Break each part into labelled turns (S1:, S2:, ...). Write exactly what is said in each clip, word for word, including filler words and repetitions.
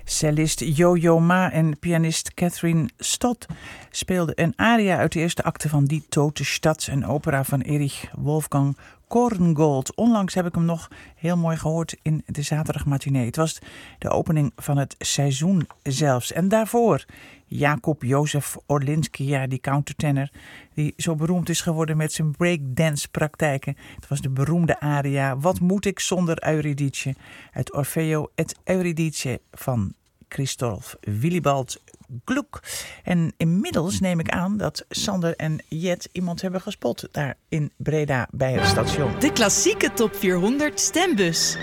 S1: Cellist Yo-Yo Ma en pianist Catherine Stott speelden een aria uit de eerste acte van Die Tote Stad, een opera van Erich Wolfgang Korngold. Onlangs heb ik hem nog heel mooi gehoord in de zaterdagmatinee. Het was de opening van het seizoen zelfs. En daarvoor Jacob Jozef Orlinski, ja, die countertenor die zo beroemd is geworden met zijn breakdance praktijken. Het was de beroemde aria Wat moet ik zonder Eurydice uit Orfeo et Eurydice van Christoph Willibald Gluck. En inmiddels neem ik aan dat Sander en Jet iemand hebben gespot daar in Breda bij het station.
S2: De klassieke top vierhonderd stembus.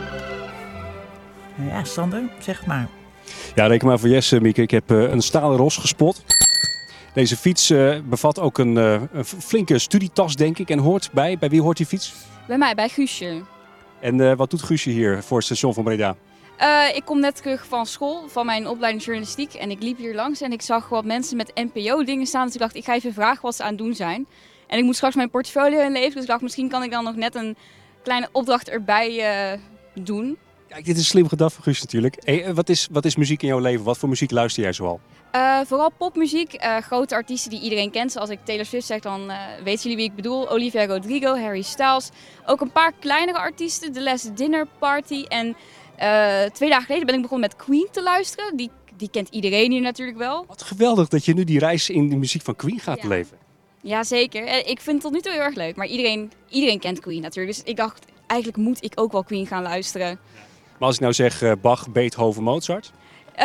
S1: Ja, Sander, zeg het maar.
S3: Ja, reken maar voor Jesse, Mieke. Ik heb uh, een stalen ros gespot. Deze fiets uh, bevat ook een, uh, een flinke studietas, denk ik. En hoort bij, bij wie hoort die fiets?
S4: Bij mij, bij Guusje.
S3: En uh, wat doet Guusje hier voor het station van Breda?
S4: Uh, ik kom net terug van school, van mijn opleiding journalistiek. En ik liep hier langs en ik zag wat mensen met N P O-dingen staan. Dus ik dacht, ik ga even vragen wat ze aan het doen zijn. En ik moet straks mijn portfolio inleveren. Dus ik dacht, misschien kan ik dan nog net een kleine opdracht erbij uh, doen.
S3: Kijk, dit is slim gedacht van Guus natuurlijk. Hey, wat, is, wat is muziek in jouw leven? Wat voor muziek luister jij zoal?
S4: Uh, vooral popmuziek. Uh, grote artiesten die iedereen kent. Als ik Taylor Swift zeg, dan uh, weten jullie wie ik bedoel. Olivia Rodrigo, Harry Styles. Ook een paar kleinere artiesten. The Last Dinner Party. En uh, twee dagen geleden ben ik begonnen met Queen te luisteren. Die, die kent iedereen hier natuurlijk wel.
S3: Wat geweldig dat je nu die reis in de muziek van Queen gaat
S4: ja.
S3: leven.
S4: Ja, zeker. Ik vind het tot nu toe heel erg leuk. Maar iedereen, iedereen kent Queen natuurlijk. Dus ik dacht, eigenlijk moet ik ook wel Queen gaan luisteren.
S3: Maar als ik nou zeg uh, Bach, Beethoven, Mozart?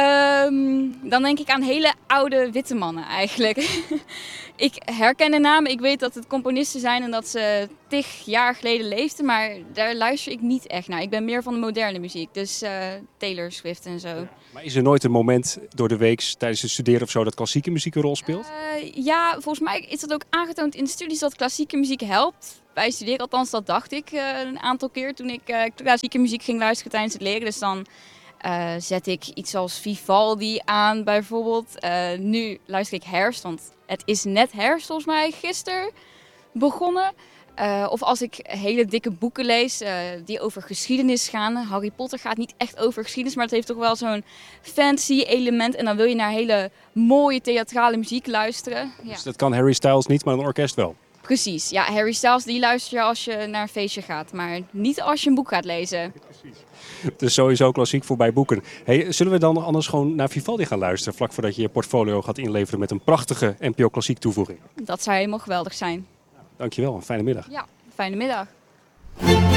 S4: Um, dan denk ik aan hele oude witte mannen eigenlijk. Ik herken de namen, ik weet dat het componisten zijn en dat ze tig jaar geleden leefden, maar daar luister ik niet echt naar. Ik ben meer van de moderne muziek, dus uh, Taylor Swift en zo.
S3: Ja. Maar is er nooit een moment door de week tijdens het studeren of zo dat klassieke muziek een rol speelt?
S4: Uh, ja, volgens mij is dat ook aangetoond in de studies dat klassieke muziek helpt. Bij studeren, althans dat dacht ik uh, een aantal keer toen ik uh, klassieke muziek ging luisteren tijdens het leren. Dus dan uh, zet ik iets als Vivaldi aan bijvoorbeeld. Uh, nu luister ik herfst, want het is net herfst volgens mij gisteren begonnen. Uh, of als ik hele dikke boeken lees uh, die over geschiedenis gaan. Harry Potter gaat niet echt over geschiedenis, maar het heeft toch wel zo'n fantasy element. En dan wil je naar hele mooie theatrale muziek luisteren. Ja.
S3: Dus dat kan Harry Styles niet, maar een orkest wel?
S4: Precies, ja, Harry Styles die luister je als je naar een feestje gaat, maar niet als je een boek gaat lezen.
S3: Precies. Het is sowieso klassiek voorbij boeken. Hey, zullen we dan anders gewoon naar Vivaldi gaan luisteren, vlak voordat je je portfolio gaat inleveren met een prachtige N P O Klassiek toevoeging?
S4: Dat zou helemaal geweldig zijn.
S3: Dankjewel, een fijne middag.
S4: Ja, fijne middag.